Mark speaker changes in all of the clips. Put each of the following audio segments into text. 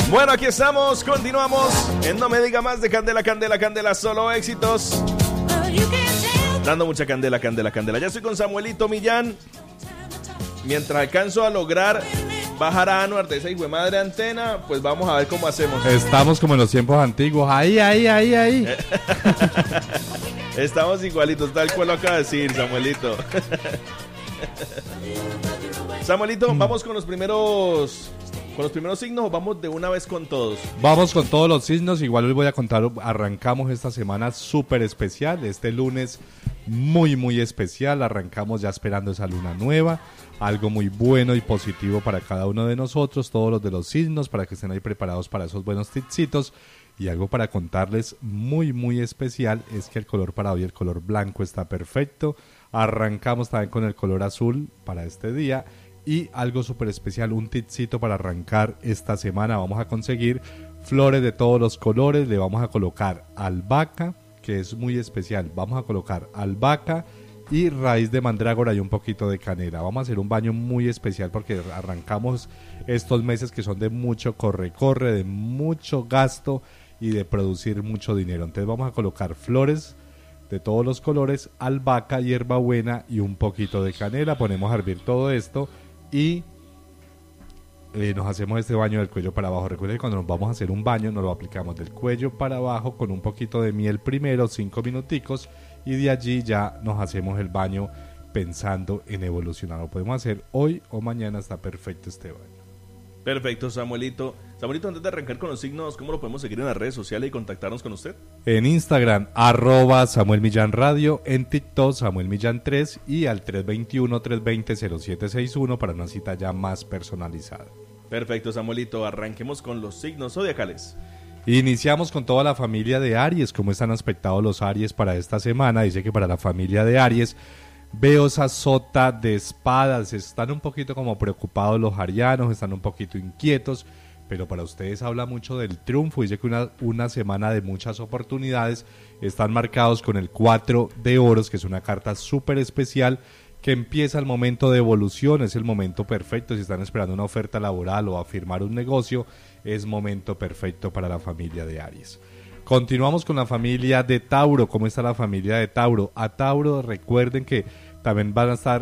Speaker 1: Bueno, aquí estamos, continuamos en No Me Diga Más de Candela, Candela, Candela, solo éxitos. Dando mucha candela, candela, candela. Ya estoy con Samuelito Millán. Mientras alcanzo a lograr bajar a Anuar de esa hijuemadre antena, pues vamos a ver cómo hacemos.
Speaker 2: Estamos como en los tiempos antiguos. Ahí.
Speaker 1: Estamos igualitos, tal cual lo acaba de decir Samuelito. Samuelito, vamos con los primeros signos o vamos de una vez con todos.
Speaker 2: Vamos con todos los signos. Igual les voy a contar, arrancamos esta semana súper especial. Este lunes muy especial. Arrancamos ya esperando esa luna nueva. Algo muy bueno y positivo para cada uno de nosotros, todos los de los signos, para que estén ahí preparados para esos buenos tipsitos. Y algo para contarles muy especial es que el color para hoy, el color blanco, está perfecto. Arrancamos también con el color azul para este día. Y algo súper especial, un tipcito para arrancar esta semana. Vamos a conseguir flores de todos los colores. Le vamos a colocar albahaca, que es muy especial. Vamos a colocar albahaca y raíz de mandrágora y un poquito de canela. Vamos a hacer un baño muy especial porque arrancamos estos meses que son de mucho corre, de mucho gasto y de producir mucho dinero. Entonces vamos a colocar flores de todos los colores, albahaca, hierbabuena y un poquito de canela. Ponemos a hervir todo esto y nos hacemos este baño del cuello para abajo. Recuerden que cuando nos vamos a hacer un baño nos lo aplicamos del cuello para abajo con un poquito de miel primero, 5 minuticos, y de allí ya nos hacemos el baño pensando en evolucionar. Lo podemos hacer hoy o mañana, está perfecto este baño.
Speaker 1: Perfecto, Samuelito. Samuelito, antes de arrancar con los signos, ¿cómo lo podemos seguir en las redes sociales y contactarnos con usted?
Speaker 2: En Instagram, @Samuel Millán Radio, en TikTok, Samuel Millán 3 y al 321-320-0761 para una cita ya más personalizada.
Speaker 1: Perfecto, Samuelito. Arranquemos con los signos zodiacales.
Speaker 2: Iniciamos con toda la familia de Aries. ¿Cómo están aspectados los Aries para esta semana? Dice que para la familia de Aries, veo esa sota de espadas. Están un poquito como preocupados los arianos, están un poquito inquietos, pero para ustedes habla mucho del triunfo. Dice que una semana de muchas oportunidades. Están marcados con el 4 de oros, que es una carta súper especial, que empieza el momento de evolución. Es el momento perfecto. Si están esperando una oferta laboral o a firmar un negocio, es momento perfecto para la familia de Aries. Continuamos con la familia de Tauro. ¿Cómo está la familia de Tauro? A Tauro, recuerden que también van a estar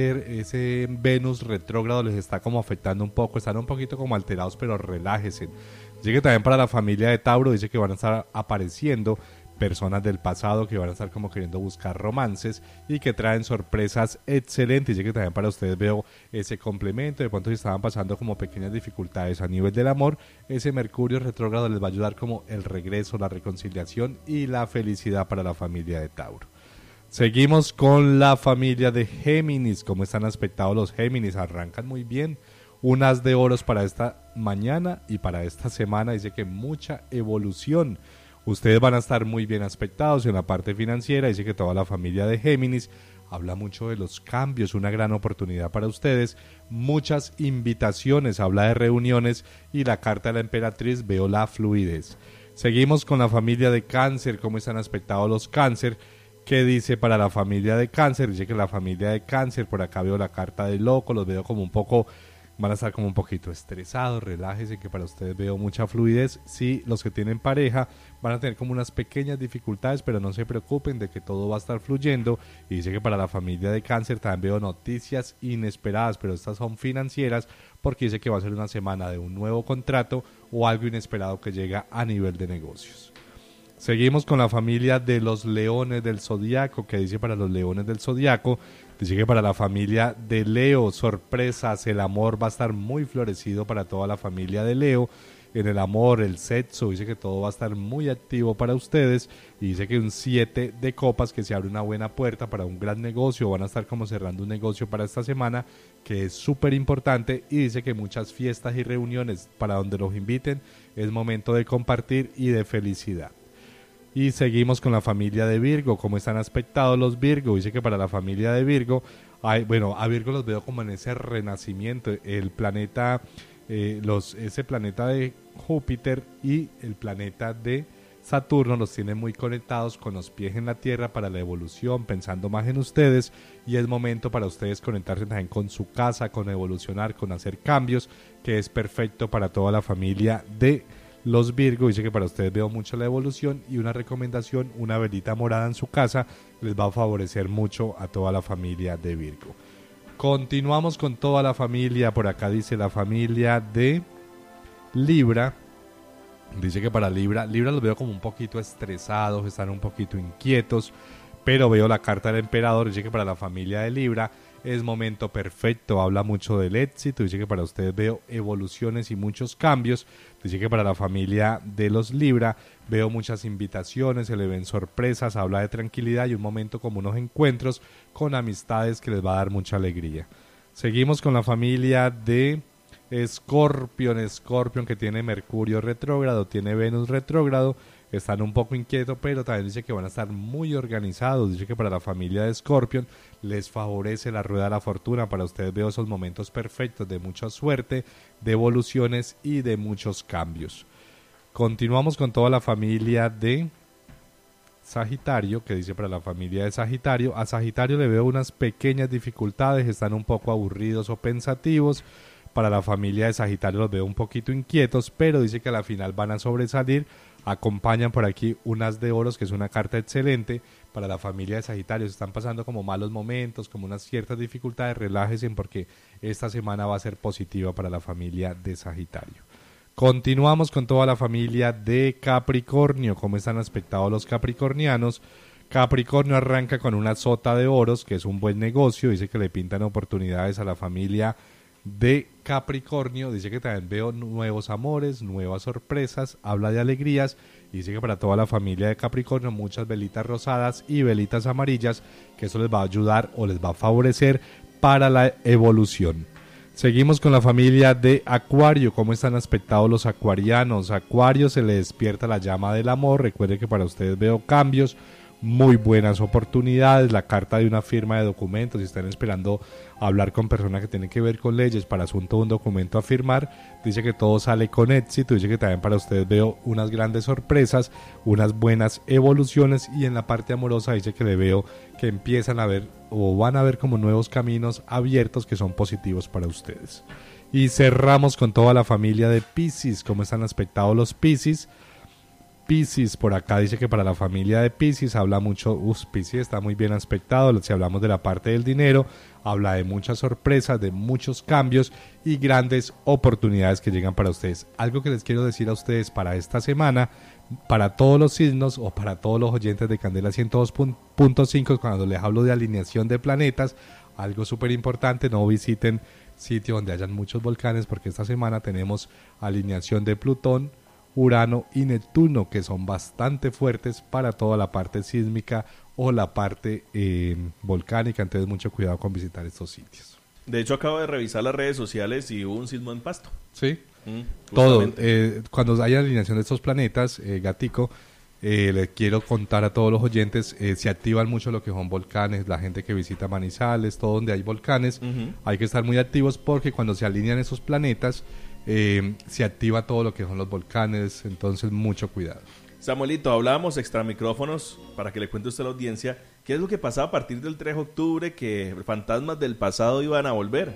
Speaker 2: ese Venus retrógrado, les está como afectando un poco, están un poquito como alterados, pero relájense. Dice que también para la familia de Tauro, dice que van a estar apareciendo personas del pasado que van a estar como queriendo buscar romances y que traen sorpresas excelentes. Dice que también para ustedes veo ese complemento. De pronto si estaban pasando como pequeñas dificultades a nivel del amor, ese Mercurio retrógrado les va a ayudar como el regreso, la reconciliación y la felicidad para la familia de Tauro. Seguimos con la familia de Géminis. ¿Cómo están aspectados los Géminis? Arrancan muy bien. Un as de oros para esta mañana y para esta semana. Dice que mucha evolución. Ustedes van a estar muy bien aspectados en la parte financiera. Dice que toda la familia de Géminis habla mucho de los cambios, una gran oportunidad para ustedes. Muchas invitaciones, habla de reuniones y la carta de la emperatriz, veo la fluidez. Seguimos con la familia de Cáncer. ¿Cómo están aspectados los Cáncer? ¿Qué dice para la familia de Cáncer? Dice que la familia de Cáncer, por acá veo la carta de loco, los veo como un poco, van a estar como un poquito estresados, relájense, que para ustedes veo mucha fluidez. Sí, los que tienen pareja van a tener como unas pequeñas dificultades, pero no se preocupen de que todo va a estar fluyendo. Y dice que para la familia de Cáncer también veo noticias inesperadas, pero estas son financieras, porque dice que va a ser una semana de un nuevo contrato o algo inesperado que llega a nivel de negocios. Seguimos con la familia de los leones del zodiaco. ¿Qué dice para los leones del zodiaco? Dice que para la familia de Leo, sorpresas, el amor va a estar muy florecido para toda la familia de Leo. En el amor, el sexo, dice que todo va a estar muy activo para ustedes. Y dice que un 7 de copas, que se abre una buena puerta para un gran negocio. Van a estar como cerrando un negocio para esta semana, que es súper importante. Y dice que muchas fiestas y reuniones para donde los inviten. Es momento de compartir y de felicidad. Y seguimos con la familia de Virgo. ¿Cómo están aspectados los Virgo? Dice que para la familia de Virgo, a Virgo los veo como en ese renacimiento. El planeta, ese planeta de Júpiter y el planeta de Saturno los tiene muy conectados con los pies en la tierra para la evolución, pensando más en ustedes, y es momento para ustedes conectarse también con su casa, con evolucionar, con hacer cambios, que es perfecto para toda la familia de los Virgo. Dice que para ustedes veo mucho la evolución, y una recomendación, una velita morada en su casa les va a favorecer mucho a toda la familia de Virgo. Continuamos con toda la familia. Por acá dice la familia de Libra. Dice que para Libra los veo como un poquito estresados, están un poquito inquietos, pero veo la carta del emperador. Dice que para la familia de Libra es momento perfecto, habla mucho del éxito. Dice que para ustedes veo evoluciones y muchos cambios. Dice que para la familia de los Libra veo muchas invitaciones, se le ven sorpresas, habla de tranquilidad y un momento como unos encuentros con amistades que les va a dar mucha alegría. Seguimos con la familia de Escorpión, que tiene Mercurio retrógrado, tiene Venus retrógrado, están un poco inquietos, pero también dice que van a estar muy organizados. Dice que para la familia de Escorpión les favorece la rueda de la fortuna. Para ustedes veo esos momentos perfectos de mucha suerte, de evoluciones y de muchos cambios. Continuamos con toda la familia de Sagitario, que dice para la familia de Sagitario, a Sagitario le veo unas pequeñas dificultades, están un poco aburridos o pensativos. Para la familia de Sagitario los veo un poquito inquietos, pero dice que a la final van a sobresalir. Acompañan por aquí un as de oros, que es una carta excelente. Para la familia de Sagitario, se están pasando como malos momentos, como unas ciertas dificultades, relájense porque esta semana va a ser positiva para la familia de Sagitario. Continuamos con toda la familia de Capricornio. ¿Cómo están aspectados los capricornianos? Capricornio arranca con una sota de oros, que es un buen negocio. Dice que le pintan oportunidades a la familia de Capricornio. Dice que también veo nuevos amores, nuevas sorpresas, habla de alegrías, y dice que para toda la familia de Capricornio muchas velitas rosadas y velitas amarillas, que eso les va a ayudar o les va a favorecer para la evolución. Seguimos con la familia de Acuario. ¿Cómo están aspectados los acuarianos? Acuario, se le despierta la llama del amor. Recuerde que para ustedes veo cambios, muy buenas oportunidades, la carta de una firma de documentos. Si están esperando hablar con personas que tienen que ver con leyes para asunto de un documento a firmar, dice que todo sale con éxito. Dice que también para ustedes veo unas grandes sorpresas, unas buenas evoluciones, y en la parte amorosa dice que le veo que empiezan a ver o van a ver como nuevos caminos abiertos que son positivos para ustedes. Y cerramos con toda la familia de Piscis. ¿Cómo están aspectados los Piscis? Piscis, por acá dice que para la familia de Piscis habla mucho, Piscis está muy bien aspectado. Si hablamos de la parte del dinero, habla de muchas sorpresas, de muchos cambios y grandes oportunidades que llegan para ustedes. Algo que les quiero decir a ustedes para esta semana, para todos los signos o para todos los oyentes de Candela 102.5, cuando les hablo de alineación de planetas, algo súper importante: no visiten sitios donde hayan muchos volcanes, porque esta semana tenemos alineación de Plutón, Urano y Neptuno, que son bastante fuertes para toda la parte sísmica o la parte volcánica. Entonces mucho cuidado con visitar estos sitios.
Speaker 1: De hecho, acabo de revisar las redes sociales y hubo un sismo en Pasto.
Speaker 2: Sí, todo. Cuando haya alineación de estos planetas, Gatico, les quiero contar a todos los oyentes, se activan mucho lo que son volcanes, la gente que visita Manizales, todo donde hay volcanes, hay que estar muy activos, porque cuando se alinean esos planetas, se activa todo lo que son los volcanes. Entonces mucho cuidado.
Speaker 1: Samuelito, hablábamos extra micrófonos para que le cuente usted a la audiencia qué es lo que pasaba a partir del 3 de octubre, que fantasmas del pasado iban a volver.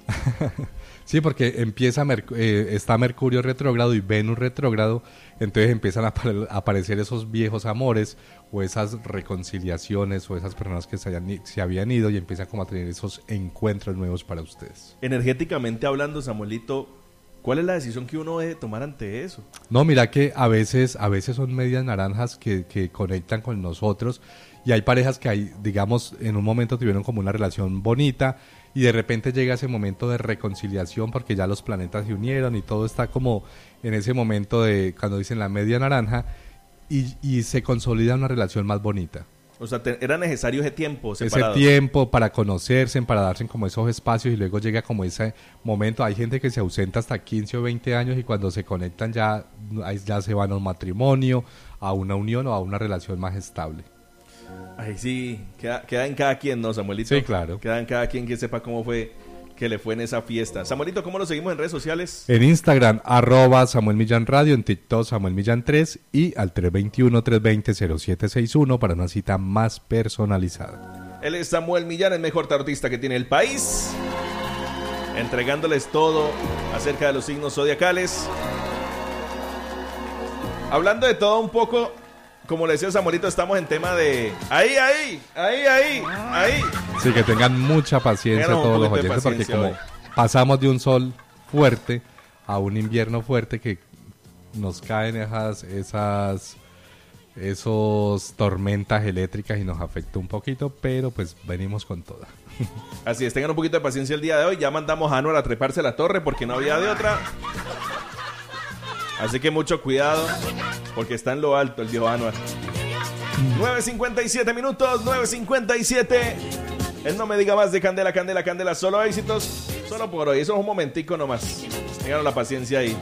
Speaker 2: Sí, porque empieza está Mercurio retrógrado y Venus retrógrado, entonces empiezan a aparecer esos viejos amores o esas reconciliaciones o esas personas que se habían ido, y empiezan como a tener esos encuentros nuevos para ustedes.
Speaker 1: Energéticamente hablando, Samuelito, ¿cuál es la decisión que uno debe tomar ante eso?
Speaker 2: No, mira que a veces son medias naranjas que conectan con nosotros, y hay parejas que digamos, en un momento tuvieron como una relación bonita, y de repente llega ese momento de reconciliación porque ya los planetas se unieron y todo está como en ese momento de cuando dicen la media naranja, y se consolida una relación más bonita.
Speaker 1: O sea, era necesario ese tiempo separado.
Speaker 2: Ese tiempo para conocerse, para darse como esos espacios, y luego llega como ese momento. Hay gente que se ausenta hasta 15 o 20 años y cuando se conectan ya se van a un matrimonio, a una unión o a una relación más estable.
Speaker 1: Ay, sí, queda en cada quien, ¿no, Samuelito?
Speaker 2: Sí, claro.
Speaker 1: Queda en cada quien que sepa cómo fue que le fue en esa fiesta. Samuelito, ¿cómo lo seguimos en redes sociales?
Speaker 2: En Instagram, @Samuel Millán Radio, en TikTok, Samuel Millán 3 y al 321-320-0761 para una cita más personalizada.
Speaker 1: Él es Samuel Millán, el mejor tarotista que tiene el país, entregándoles todo acerca de los signos zodiacales. Hablando de todo un poco, como le decía Samuelito, estamos en tema de ahí.
Speaker 2: Sí, que tengan mucha paciencia todos los oyentes, porque como pasamos de un sol fuerte a un invierno fuerte, que nos caen esos tormentas eléctricas y nos afecta un poquito, pero pues venimos con toda.
Speaker 1: Así es, tengan un poquito de paciencia el día de hoy. Ya mandamos a Anuar a treparse la torre porque no había de otra. Así que mucho cuidado, porque está en lo alto el viejo Anuar. 9:57 minutos, 9:57. Él no me diga más de Candela, Candela, Candela. Solo éxitos, solo por hoy. Eso es un momentico nomás. Tengan la paciencia ahí.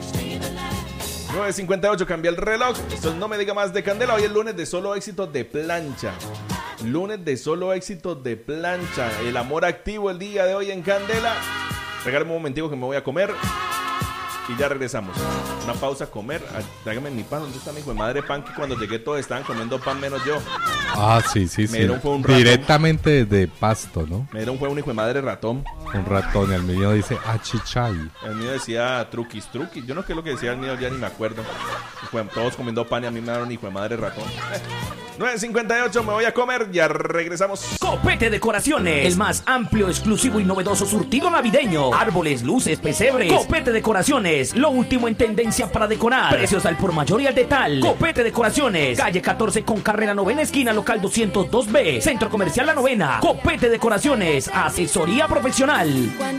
Speaker 1: 9:58, cambia el reloj. Esto es No me diga más de Candela. Hoy es lunes de solo éxitos de plancha. Lunes de solo éxitos de plancha. El amor activo el día de hoy en Candela. Regálame un momentico que me voy a comer. Y ya regresamos. Una pausa a comer. Tráigame mi pan. ¿Dónde está mi hijo de madre pan? Que cuando llegué todos estaban comiendo pan menos yo.
Speaker 2: Ah, sí. Directamente de Pasto, ¿no?
Speaker 1: Me dieron un hijo de madre ratón.
Speaker 2: Un ratón. El mío dice achichay.
Speaker 1: El mío decía truquis. Yo no sé qué es lo que decía el mío, ya ni me acuerdo. Todos comiendo pan y a mí me dieron hijo de madre ratón. 9:58, me voy a comer. Ya regresamos.
Speaker 3: Copete Decoraciones. El más amplio, exclusivo y novedoso surtido navideño. Árboles, luces, pesebres. Copete Decoraciones. Lo último en tendencia para decorar. Precios al por mayor y al detal. Copete Decoraciones. Calle 14 con carrera 9ª esquina, local 202B. Centro Comercial La Novena. Copete Decoraciones. Asesoría profesional.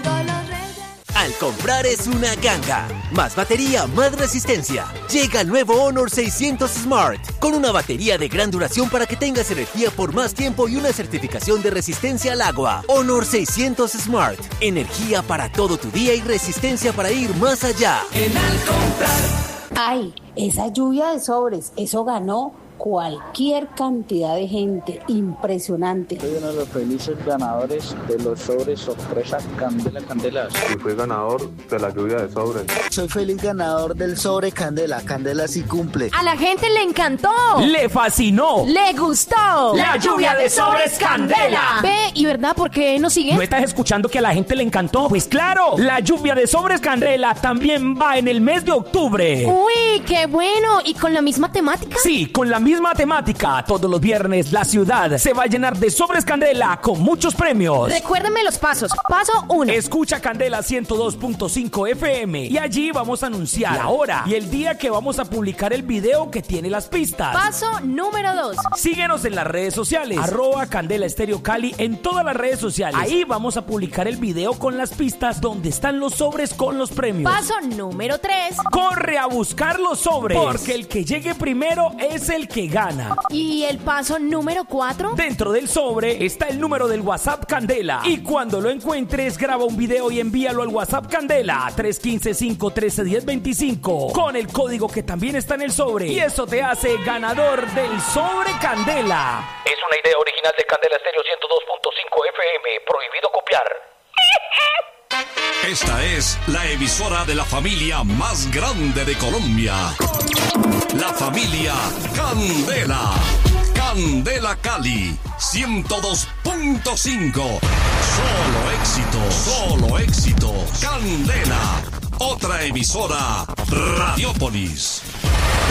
Speaker 4: Al comprar es una ganga. Más batería, más resistencia. Llega el nuevo Honor 600 Smart. Con una batería de gran duración para que tengas energía por más tiempo y una certificación de resistencia al agua. Honor 600 Smart. Energía para todo tu día y resistencia para ir más allá.
Speaker 3: En Al comprar.
Speaker 5: Ay, esa lluvia de sobres, eso ganó cualquier cantidad de gente, impresionante.
Speaker 6: Soy uno de los felices ganadores de los sobres sorpresa Candela Candelas.
Speaker 7: Y fui ganador de la lluvia de sobres.
Speaker 6: Soy feliz ganador del sobre Candela. Candela sí cumple.
Speaker 8: A la gente le encantó.
Speaker 3: Le fascinó.
Speaker 8: Le gustó.
Speaker 3: La lluvia de sobres Candela.
Speaker 8: Ve, ¿y verdad por qué no sigue?
Speaker 3: ¿No estás escuchando que a la gente le encantó? Pues claro, la lluvia de sobres Candela también va en el mes de octubre.
Speaker 8: Uy, qué bueno. ¿Y con la misma temática?
Speaker 3: Sí, con la misma temática. Todos los viernes la ciudad se va a llenar de sobres Candela con muchos premios.
Speaker 8: Recuérdame los pasos. Paso 1.
Speaker 3: Escucha Candela 102.5 FM y allí vamos a anunciar la hora y el día que vamos a publicar el video que tiene las pistas.
Speaker 8: Paso número 2.
Speaker 3: Síguenos en las redes sociales, @Candela Estéreo Cali en todas las redes sociales. Ahí vamos a publicar el video con las pistas donde están los sobres con los premios.
Speaker 8: Paso número 3.
Speaker 3: Corre a buscar los sobres, porque el que llegue primero es el que gana.
Speaker 8: ¿Y el paso número 4?
Speaker 3: Dentro del sobre está el número del WhatsApp Candela. Y cuando lo encuentres, graba un video y envíalo al WhatsApp Candela 315-513-1025 con el código que también está en el sobre. Y eso te hace ganador del sobre Candela. Es una idea original de Candela Estéreo 102.5 FM. Prohibido copiar.
Speaker 9: Esta es la emisora de la familia más grande de Colombia. La familia Candela. Candela Cali 102.5. Solo éxitos. Candela. Otra emisora Radiópolis.